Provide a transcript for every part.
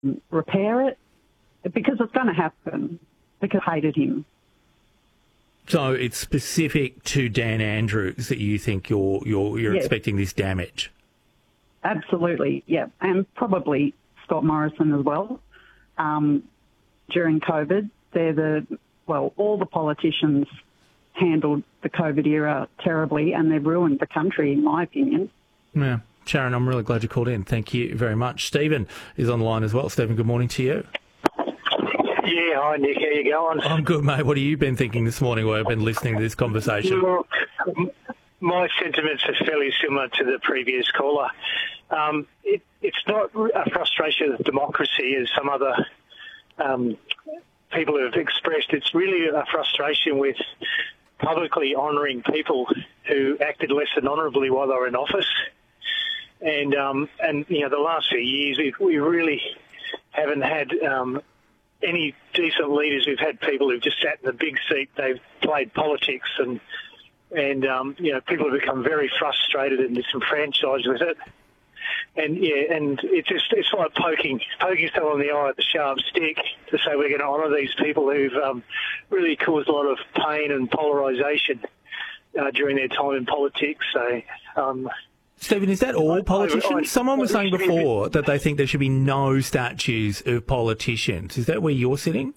repair it, because it's going to happen, because I hated him. So it's specific to Dan Andrews that you think you're Yes. expecting this damage? Absolutely, yeah, and probably Scott Morrison as well. During COVID, all the politicians handled the COVID era terribly, and they've ruined the country, in my opinion. Yeah. Sharon, I'm really glad you called in. Thank you very much. Stephen is on the line as well. Stephen, good morning to you. Yeah, hi Nick, how you going? I'm good, mate. What have you been thinking this morning while I've been listening to this conversation? Look, my sentiments are fairly similar to the previous caller. It's not a frustration of democracy as some other people have expressed. It's really a frustration with publicly honouring people who acted less than honourably while they were in office. And you know, the last few years we really haven't had any decent leaders. We've had people who've just sat in the big seat. They've played politics, and you know, people have become very frustrated and disenfranchised with it. And yeah, and it's like poking someone in the eye with a sharp stick to say we're going to honour these people who've really caused a lot of pain and polarisation during their time in politics. So. Stephen, is that all politicians? Someone was saying before that they think there should be no statues of politicians. Is that where you're sitting?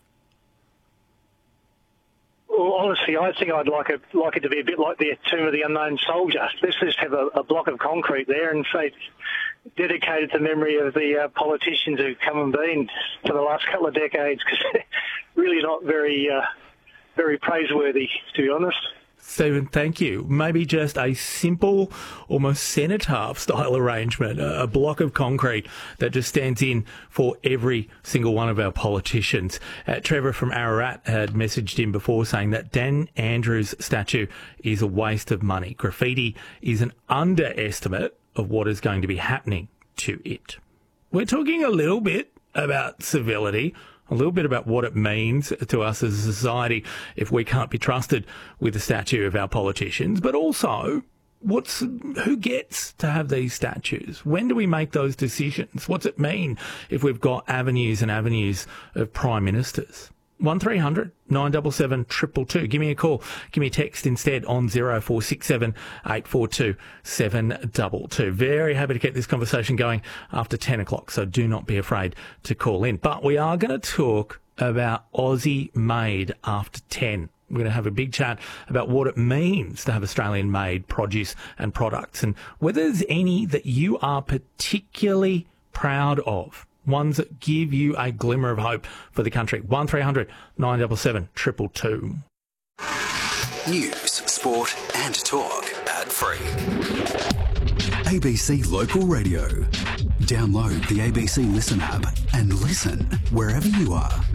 Well, honestly, I think I'd like it to be a bit like the Tomb of the Unknown Soldier. Let's just have a block of concrete there and say dedicated to memory of the politicians who've come and been for the last couple of decades, because they're really not very praiseworthy, to be honest. Stephen, thank you. Maybe just a simple, almost cenotaph-style arrangement, a block of concrete that just stands in for every single one of our politicians. Trevor from Ararat had messaged in before saying that Dan Andrews' statue is a waste of money. Graffiti is an underestimate of what is going to be happening to it. We're talking a little bit about civility, a little bit about what it means to us as a society if we can't be trusted with a statue of our politicians, but also who gets to have these statues? When do we make those decisions? What's it mean if we've got avenues and avenues of prime ministers? 1300 977 222. Give me a call. Give me a text instead on 0467 842 722. Very happy to get this conversation going after 10 o'clock, so do not be afraid to call in. But we are going to talk about Aussie-made after 10. We're going to have a big chat about what it means to have Australian-made produce and products, and whether there's any that you are particularly proud of. Ones that give you a glimmer of hope for the country. 1300 977 222. News, sport and talk. Ad-free. ABC Local Radio. Download the ABC Listen app and listen wherever you are.